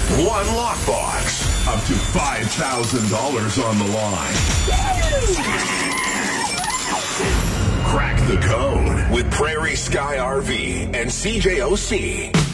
One lockbox. Up to $5,000 on the line. Crack the code with Prairie Sky RV and CJOC.